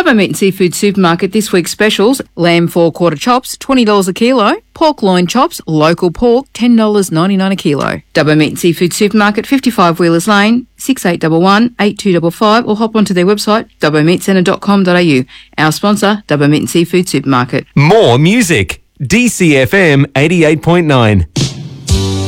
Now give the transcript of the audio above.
Dubbo Meat and Seafood Supermarket this week's specials: lamb 4-quarter chops, $20 a kilo; pork loin chops, local pork, $10.99 a kilo. Dubbo Meat and Seafood Supermarket, 55 Wheelers Lane, 6811 8255, or hop onto their website dubbomeatcentre.com.au. Our sponsor, Dubbo Meat and Seafood Supermarket. More music. DCFM 88.9.